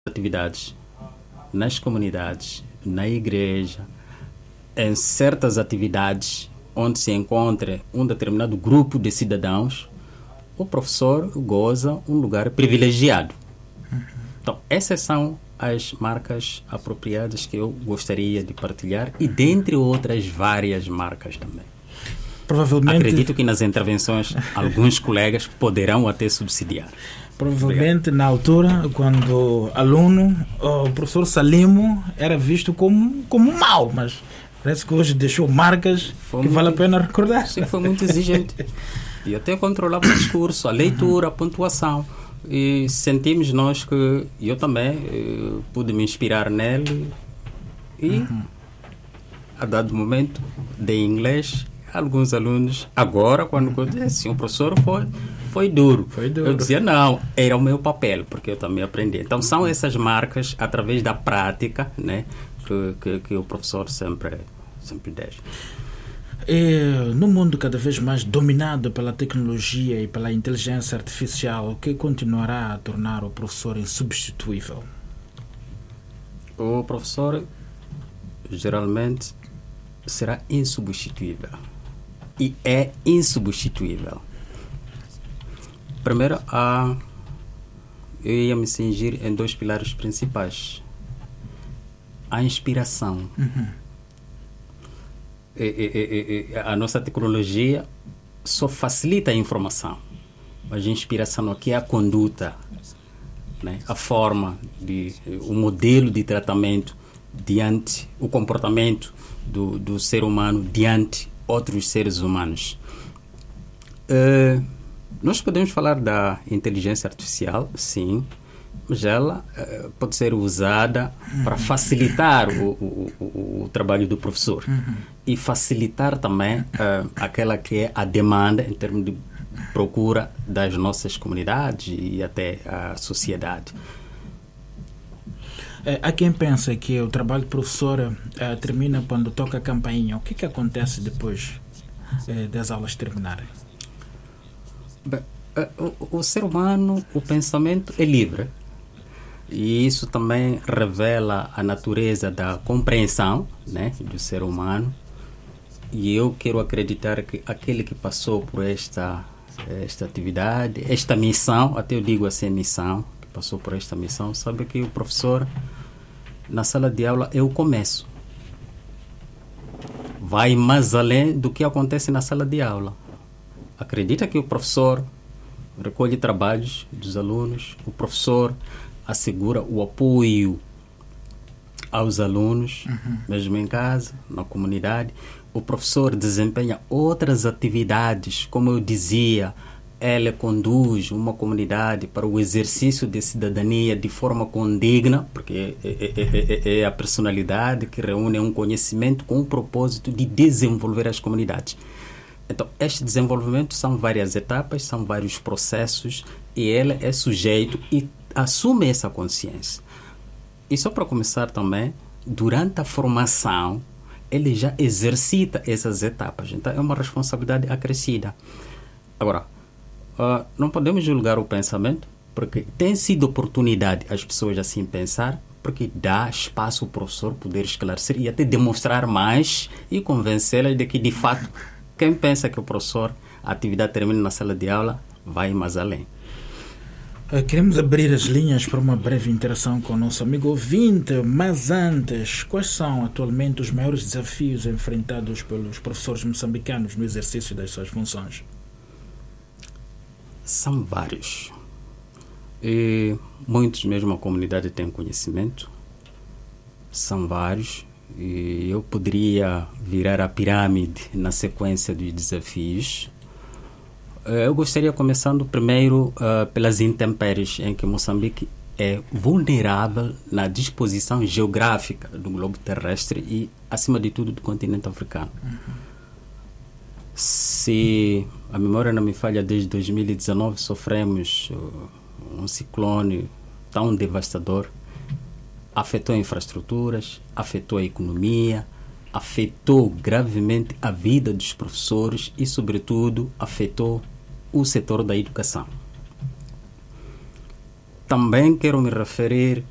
atividades nas comunidades, na igreja, em certas atividades onde se encontra um determinado grupo de cidadãos, o professor goza um lugar privilegiado. Então, essas são as marcas apropriadas que eu gostaria de partilhar e dentre outras várias marcas também. Provavelmente, acredito que nas intervenções alguns colegas poderão até subsidiar. Provavelmente, na altura, quando aluno, o professor Salimo era visto como mau, mas parece que hoje deixou marcas que vale a pena recordar. Sim, foi muito exigente. E até controlava o discurso, a leitura, a pontuação. E sentimos nós que eu também pude me inspirar nele e, a dado momento, dei inglês a alguns alunos. Agora, quando eu disse assim, o professor foi duro. Eu dizia, não, era o meu papel, porque eu também aprendi. Então, são essas marcas, através da prática, né, que o professor sempre deixa. No mundo cada vez mais dominado pela tecnologia e pela inteligência artificial, o que continuará a tornar o professor insubstituível? O professor, geralmente, será insubstituível. E é insubstituível. Primeiro, eu ia me cingir em 2 pilares principais. A inspiração. A nossa tecnologia só facilita a informação, mas a inspiração aqui é a conduta, né? A forma, o modelo de tratamento diante, o comportamento do ser humano diante outros seres humanos. Nós podemos falar da inteligência artificial, sim, mas ela pode ser usada para facilitar o trabalho do professor e facilitar também aquela que é a demanda em termos de procura das nossas comunidades e até a sociedade. Há quem pensa que o trabalho de professor termina quando toca a campainha. O que acontece depois das aulas terminarem? Bem, o ser humano, o pensamento é livre. E isso também revela a natureza da compreensão, né, do ser humano. E eu quero acreditar que aquele que passou por esta atividade, esta missão, até eu digo assim missão, que passou por esta missão, sabe que o professor, na sala de aula, é o começo. Vai mais além do que acontece na sala de aula. Acredita que o professor recolhe trabalhos dos alunos, o professor assegura o apoio aos alunos, mesmo em casa, na comunidade. O professor desempenha outras atividades, como eu dizia, ele conduz uma comunidade para o exercício de cidadania de forma condigna, porque é a personalidade que reúne um conhecimento com o propósito de desenvolver as comunidades. Então, este desenvolvimento são várias etapas, são vários processos, e ele é sujeito e assume essa consciência. E só para começar também, durante a formação, ele já exercita essas etapas. Então, é uma responsabilidade acrescida. Agora, não podemos julgar o pensamento, porque tem sido oportunidade as pessoas assim pensar, porque dá espaço ao professor poder esclarecer e até demonstrar mais e convencê-las de que, de fato, quem pensa que o professor, a atividade termina na sala de aula, vai mais além. Queremos abrir as linhas para uma breve interação com o nosso amigo ouvinte, mas antes, quais são atualmente os maiores desafios enfrentados pelos professores moçambicanos no exercício das suas funções? São vários. E muitos mesmo a comunidade tem conhecimento. São vários. E eu poderia virar a pirâmide na sequência dos desafios. Eu gostaria, começando primeiro pelas intempéries, em que Moçambique é vulnerável na disposição geográfica do globo terrestre e, acima de tudo, do continente africano. Se a memória não me falha, desde 2019 sofremos um ciclone tão devastador. Afetou infraestruturas, afetou a economia, afetou gravemente a vida dos professores e, sobretudo, afetou o setor da educação. Também quero me referir